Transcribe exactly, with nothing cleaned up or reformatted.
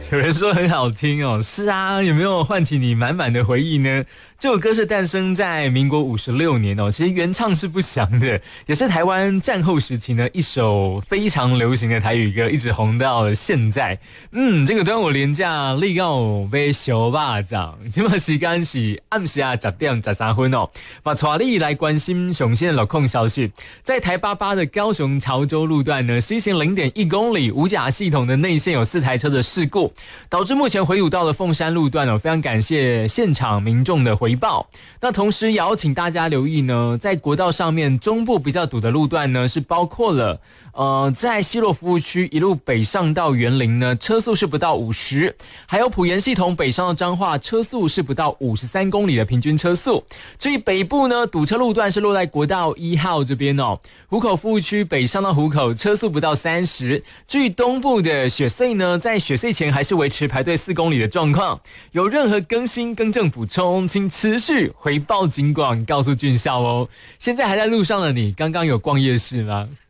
有人说很好听哦，是啊，有没有唤起你满满的回忆呢？这首歌是诞生在民国五十六年哦，其实原唱是不详的，也是台湾战后时期呢一首非常流行的台语歌，一直红到了现在。嗯，这个端午连假你有买小肉粽，现在时间是暗时啊十点十三分哦。把带你来关心雄县的路况消息，在台八八的高雄潮州路段呢，西行零点一公里，无甲系统的内线有四台车的事故，导致目前回堵到了凤山路段哦。非常感谢现场民众的回报。那同时也要请大家留意呢，在国道上面中部比较堵的路段呢，是包括了呃，在西螺服务区一路北上到园林呢，车速是不到五十，还有埔盐系统北上到彰化，车速是不到五十三公里的平均车速。至于北部呢，堵车路段是落在国道一号这边哦，湖口服务区北上到湖口，车速不到三十。至于东部的雪隧呢，在雪隧前还是维持排队四公里的状况。有任何更新更正补充，请持续回报警广告诉俊孝哦。现在还在路上的你，刚刚有逛夜市吗？